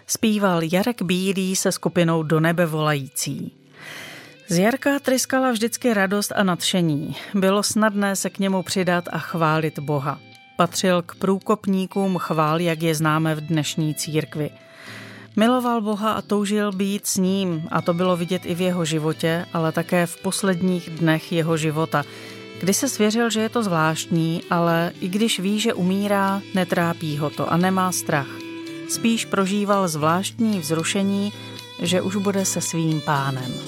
Zpíval Jarek Bílý se skupinou Do nebe volající. Z Jarka tryskala vždycky radost a nadšení. Bylo snadné se k němu přidat a chválit Boha. Patřil k průkopníkům chvál, jak je známe v dnešní církvi. Miloval Boha a toužil být s ním, a to bylo vidět i v jeho životě, ale také v posledních dnech jeho života, kdy se svěřil, že je to zvláštní, ale i když ví, že umírá, netrápí ho to a nemá strach. Spíš prožíval zvláštní vzrušení, že už bude se svým Pánem.